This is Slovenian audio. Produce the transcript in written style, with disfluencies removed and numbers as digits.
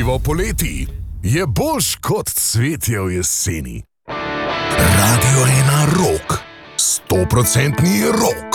Živo poleti je boljš kot cvetje v jeseni. Radio 1 Rock, 100% rock.